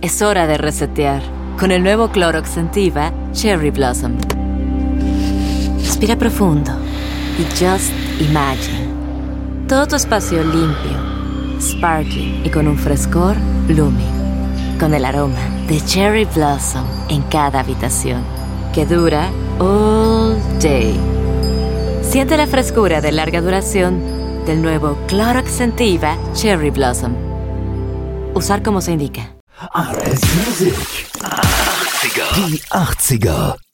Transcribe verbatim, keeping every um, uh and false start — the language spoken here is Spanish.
Es hora de resetear con el nuevo Clorox Scentiva Cherry Blossom. Respira profundo y just imagine. Todo tu espacio limpio, sparkling y con un frescor blooming. Con el aroma de Cherry Blossom en cada habitación, que dura all day. Siente la frescura de larga duración del nuevo Clorox Scentiva Cherry Blossom. Usar como se indica. R S Music. achtziger. Die achtziger.